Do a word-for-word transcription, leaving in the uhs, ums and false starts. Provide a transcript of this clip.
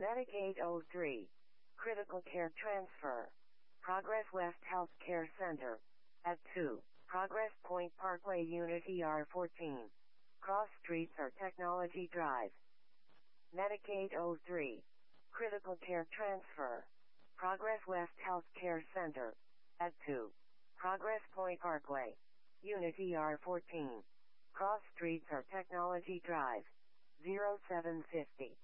Medicaid oh three. Critical Care Transfer. Progress West Health Care Center. At two. Progress Point Parkway Unit E R fourteen. Cross Streets or Technology Drive. Medicaid oh three. Critical Care Transfer. Progress West Health Care Center. At two. Progress Point Parkway. Unit E R fourteen. Cross Streets or Technology Drive. zero seven fifty.